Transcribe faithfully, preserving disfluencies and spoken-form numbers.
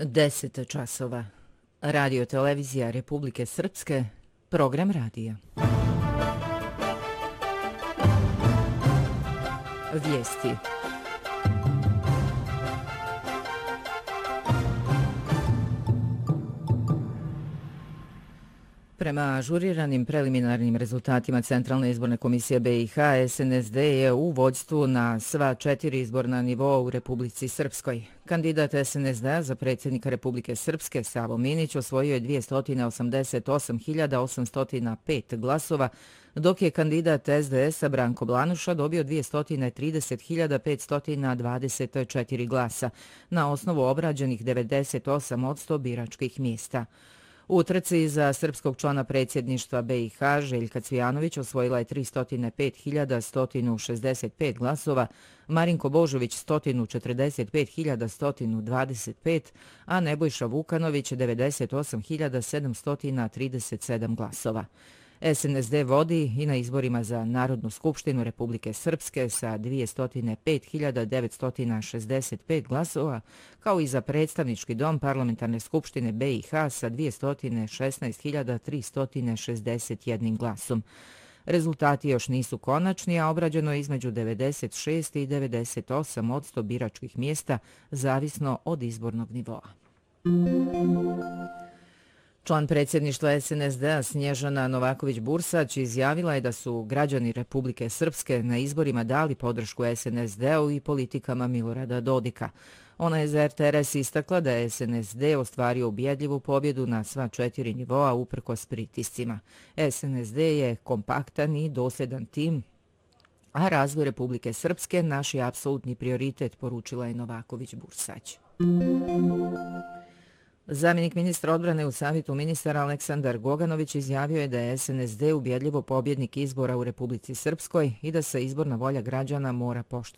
deset časova. Radio televizija Republike Srpske, program radija. Vijesti. Prema ažuriranim preliminarnim rezultatima Centralne izborne komisije B i H, S N S D je u vođstvu na sva četiri izborna nivoa u Republici Srpskoj. Kandidat S N S D-a za predsjednika Republike Srpske, Savo Minić, osvojio je dvjesto osamdeset osam hiljada osamsto pet glasova, dok je kandidat S D S-a Branko Blanuša dobio dvjesto trideset hiljada petsto dvadeset četiri glasa, na osnovu obrađenih devedeset osam posto biračkih mjesta. U trci za srpskog člana predsjedništva B i H Željka Cvijanović osvojila je tristo pet hiljada sto šezdeset pet glasova, Marinko Božović sto četrdeset pet hiljada sto dvadeset pet, a Nebojša Vukanović devedeset osam hiljada sedamsto trideset sedam glasova. S N S D vodi i na izborima za Narodnu skupštinu Republike Srpske sa dvjesto pet hiljada devetsto šezdeset pet glasova, kao i za predstavnički dom Parlamentarne skupštine B i H sa dvjesto šesnaest hiljada tristo šezdeset jedan glasom. Rezultati još nisu konačni, a obrađeno je između devedeset šest i devedeset osam posto biračkih mjesta, zavisno od izbornog nivoa. Član predsjedništva S N S D-a Snježana Novaković-Bursać izjavila je da su građani Republike Srpske na izborima dali podršku S N S D-u i politikama Milorada Dodika. Ona je za R T R S istakla da je S N S D ostvario ubjedljivu pobjedu na sva četiri nivoa uprkos pritiscima. S N S D je kompaktan i dosljedan tim, a razvoj Republike Srpske naš je apsolutni prioritet, poručila je Novaković-Bursać. Zamjenik ministra odbrane u Savjetu ministara Aleksandar Goganović izjavio je da je S N S D ubjedljivo pobjednik izbora u Republici Srpskoj i da se izborna volja građana mora poštovati.